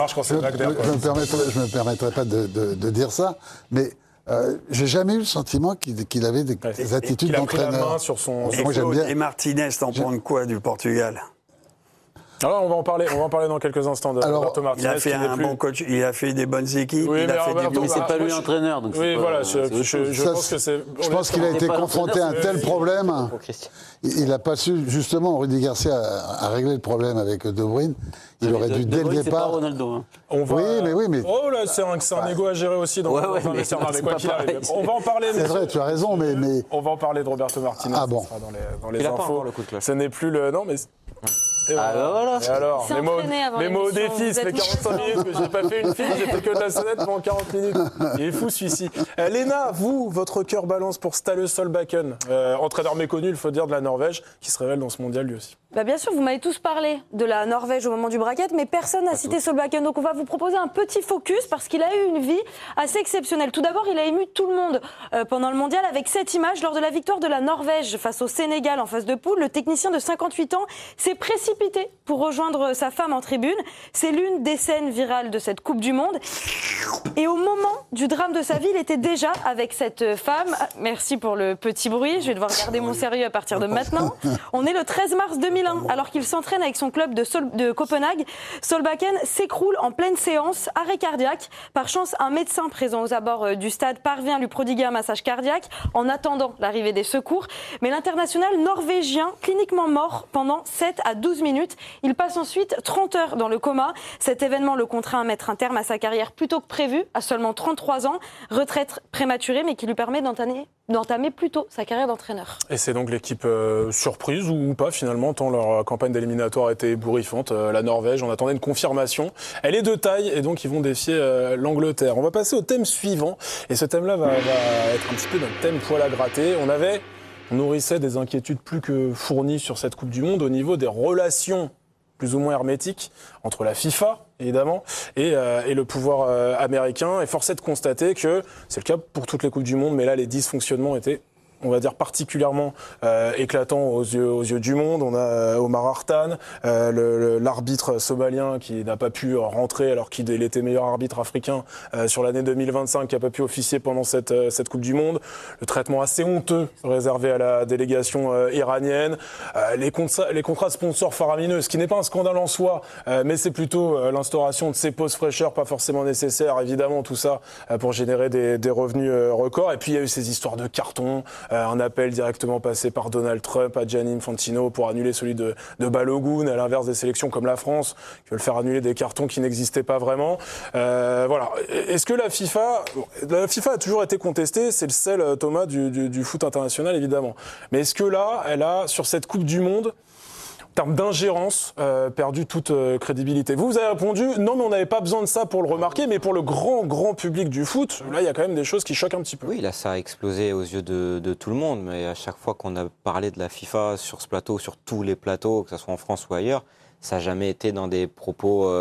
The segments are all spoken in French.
marche quand c'est Wagner. Je ne me permettrai pas de dire ça, mais j'ai jamais eu le sentiment qu'il avait des attitudes d'entraîneur. Il a pris la main sur son... Moi, j'aime bien. Et Martinez, t'en penses quoi du Portugal? Alors, on va en parler dans quelques instants de Roberto Martinez. Il a fait un bon coach, il a fait des bonnes équipes. Oui, mais c'est pas lui l'entraîneur. Oui, voilà, je pense que c'est... Je pense qu'il a été confronté à un tel problème. Il n'a pas su, justement, Rudy Garcia a réglé le problème avec De Bruyne. Il aurait dû, dès le départ... C'est pas Ronaldo. Hein. Oui, mais... Oh là, c'est un égo à gérer aussi dans mais quoi qu'il arrive. On va en parler. C'est vrai, tu as raison, mais... On va en parler de Roberto Martinez. Ah bon. Dans les infos. Ce n'est plus le... Non, mais... Et voilà. Et alors, les mots au défi, ça fait 45 minutes que je n'ai pas fait une fille, j'ai fait que de la sonnette pendant 40 minutes. Il est fou celui-ci. Léna, vous, votre cœur balance pour Ståle Solbakken, entraîneur méconnu, il faut dire, de la Norvège, qui se révèle dans ce mondial lui aussi. Bien sûr, vous m'avez tous parlé de la Norvège au moment du bracket, mais personne n'a cité Solbakken. Donc on va vous proposer un petit focus parce qu'il a eu une vie assez exceptionnelle. Tout d'abord, il a ému tout le monde pendant le mondial avec cette image. Lors de la victoire de la Norvège face au Sénégal en phase de poule, le technicien de 58 ans s'est précipité pour rejoindre sa femme en tribune. C'est l'une des scènes virales de cette Coupe du Monde. Et au moment du drame de sa vie, il était déjà avec cette femme. Merci pour le petit bruit, je vais devoir garder mon sérieux à partir de maintenant. On est le 13 mars 2001, alors qu'il s'entraîne avec son club de Copenhague. Solbakken s'écroule en pleine séance, arrêt cardiaque. Par chance, un médecin présent aux abords du stade parvient à lui prodiguer un massage cardiaque en attendant l'arrivée des secours. Mais l'international norvégien, cliniquement mort pendant 7 à 12 minutes. Il passe ensuite 30 heures dans le coma. Cet événement le contraint à mettre un terme à sa carrière plus tôt que prévu, à seulement 33 ans. Retraite prématurée, mais qui lui permet d'entamer plus tôt sa carrière d'entraîneur. Et c'est donc l'équipe surprise ou pas finalement, tant leur campagne d'éliminatoire a été ébouriffante. La Norvège, on attendait une confirmation. Elle est de taille et donc ils vont défier l'Angleterre. On va passer au thème suivant. Et ce thème-là va être un petit peu notre thème poil à gratter. On nourrissait des inquiétudes plus que fournies sur cette Coupe du Monde au niveau des relations plus ou moins hermétiques entre la FIFA, évidemment, et le pouvoir américain. Et force est de constater que c'est le cas pour toutes les Coupes du Monde, mais là, les dysfonctionnements étaient, on va dire, particulièrement éclatants aux yeux du monde. On a Omar Hartan, l'arbitre somalien qui n'a pas pu rentrer alors qu'il était meilleur arbitre africain sur l'année 2025, qui n'a pas pu officier pendant cette Coupe du Monde. Le traitement assez honteux réservé à la délégation iranienne. Les contrats de sponsors faramineux, ce qui n'est pas un scandale en soi, mais c'est plutôt l'instauration de ces pauses fraîcheurs pas forcément nécessaires, évidemment, tout ça pour générer des revenus records. Et puis il y a eu ces histoires de cartons, un appel directement passé par Donald Trump à Gianni Infantino pour annuler celui de Balogun, à l'inverse des sélections comme la France, qui veulent faire annuler des cartons qui n'existaient pas vraiment. Voilà. Est-ce que la FIFA a toujours été contestée, c'est le sel, Thomas, du foot international, évidemment. Mais est-ce que là, elle a, sur cette Coupe du Monde, en termes d'ingérence, perdu toute crédibilité? Vous avez répondu, non, mais on n'avait pas besoin de ça pour le remarquer, mais pour le grand public du foot, là, il y a quand même des choses qui choquent un petit peu. Oui, là, ça a explosé aux yeux de tout le monde, mais à chaque fois qu'on a parlé de la FIFA sur ce plateau, sur tous les plateaux, que ce soit en France ou ailleurs, ça n'a jamais été dans des propos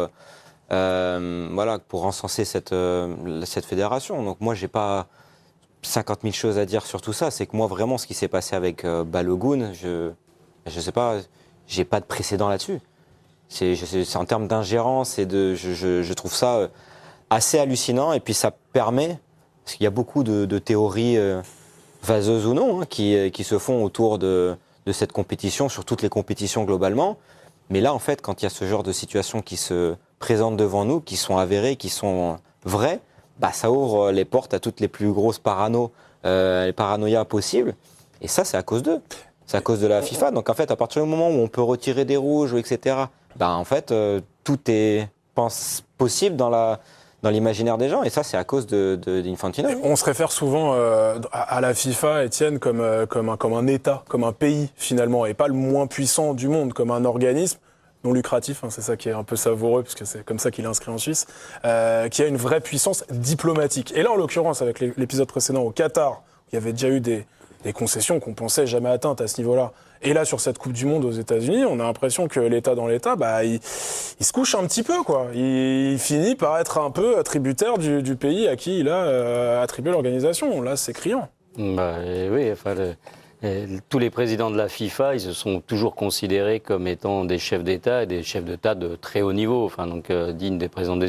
pour encenser cette fédération. Donc moi, j'ai pas 50 000 choses à dire sur tout ça. C'est que moi, vraiment, ce qui s'est passé avec Balogun, je sais pas... J'ai pas de précédent là-dessus. C'est en termes d'ingérence et je trouve ça assez hallucinant. Et puis ça permet, parce qu'il y a beaucoup de théories vaseuses ou non, qui se font autour de cette compétition, sur toutes les compétitions globalement. Mais là, en fait, quand il y a ce genre de situations qui se présentent devant nous, qui sont avérées, qui sont vraies, bah ça ouvre les portes à toutes les plus grosses les paranoïas possibles. Et ça, c'est à cause d'eux. C'est à cause de la FIFA. Donc en fait, à partir du moment où on peut retirer des rouges, etc., ben en fait, tout est possible dans l'imaginaire des gens. Et ça, c'est à cause d'Infantino. On se réfère souvent à la FIFA, Étienne, comme un État, comme un pays finalement, et pas le moins puissant du monde, comme un organisme non lucratif, c'est ça qui est un peu savoureux, puisque c'est comme ça qu'il est inscrit en Suisse, qui a une vraie puissance diplomatique. Et là, en l'occurrence, avec l'épisode précédent au Qatar, il y avait déjà eu des concessions qu'on pensait jamais atteintes à ce niveau-là. Et là, sur cette Coupe du Monde aux États-Unis, on a l'impression que l'État dans l'État, il se couche un petit peu, quoi. Il finit par être un peu tributaire du pays à qui il a attribué l'organisation. Là, c'est criant. Oui, tous les présidents de la FIFA, ils se sont toujours considérés comme étant des chefs d'État et des chefs d'État de très haut niveau, dignes des présidents des